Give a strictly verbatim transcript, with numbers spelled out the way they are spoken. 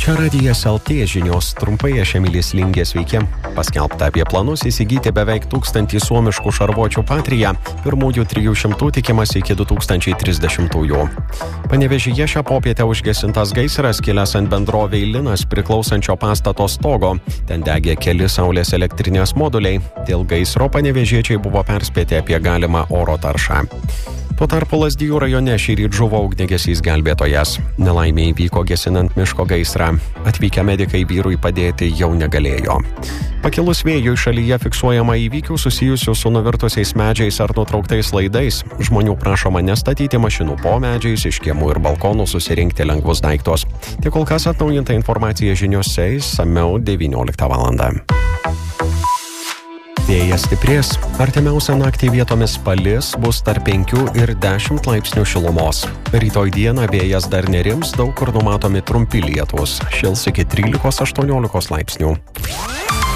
Čia Radijas L T žinios, trumpai aš Emilis Lingė, sveiki. Paskelbta apie planus įsigyti beveik tūkstantį suomiškų šarvuočių Patria, pirmųjų trijų šimtų tikimasi iki du tūkstančiai trisdešimtųjų. Panevėžyje šią popietę užgesintas gaisras kilęs ant bendrovei Linas priklausančio pastato stogo. Ten degė keli saulės elektrinės moduliai. Dėl gaisro panevėžiečiai buvo perspėti apie galimą oro taršą. Tuo tarpu Lazdijų rajone šįryt žuvo ugniagesys gelbėtojas. Nelaimė įvyko gesinant miško gaisrą. Atvykę medikai vyrui padėti jau negalėjo. Pakilus vėjui šalyje fiksuojama įvykių susijusių su nuvirtusiais medžiais ar nutrauktais laidais. Žmonių prašoma nestatyti mašinų po medžiais, iš kiemų ir balkonų susirinkti lengvus daiktus. Tik kol kas atnaujinta informacija žiniose išsamiau devynioliktą valandą. Vėjas stiprės, artimiausią naktį vietomis palis, bus tarp penkių ir dešimt laipsnių šilumos. Rytoj dieną vėjas dar nerims, daug kur numatomi trumpi lietūs, šils iki trylikos aštuoniolikos laipsnių.